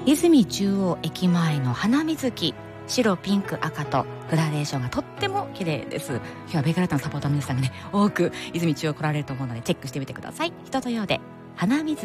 泉中央駅前の花水木、白ピンク赤とグラデーションがとっても綺麗です。今日はベイクラウトのサポーターの皆さんがね多く泉中央来られると思うのでチェックしてみてください。人とようで花水